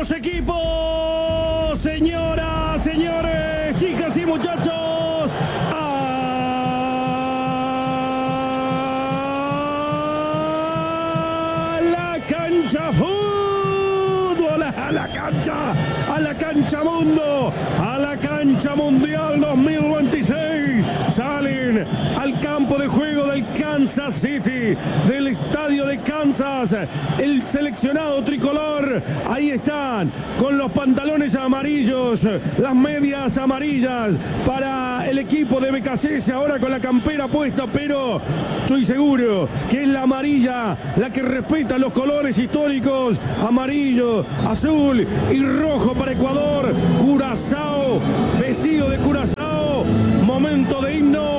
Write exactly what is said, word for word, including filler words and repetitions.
los equipos, señoras, señores, chicas y muchachos, a la cancha fútbol, a la cancha, a la cancha mundo, a la cancha mundial dos mil veintiséis. Salen al campo de juego del Kansas City, del estadio de Kansas, el seleccionado tricolor. Ahí están, con los pantalones amarillos, las medias amarillas para el equipo de B K C S, ahora con la campera puesta, pero estoy seguro que es la amarilla la que respeta los colores históricos, amarillo, azul y rojo para Ecuador. Curazao, vestido de Curazao, momento de himno.